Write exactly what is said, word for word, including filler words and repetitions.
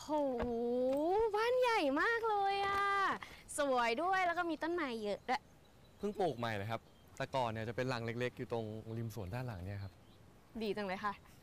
บ้านใหญ่มากเลยอ่ะสวยด้วยแล้วก็มีต้นไม้เยอะด้วยเพิ่งปลูกใหม่เลยครับแต่ก่อนเนี่ยจะเป็นหลังเล็กๆอยู่ตรงริมสวนด้านหลังเนี่ยครับดีจังเลยค่ะ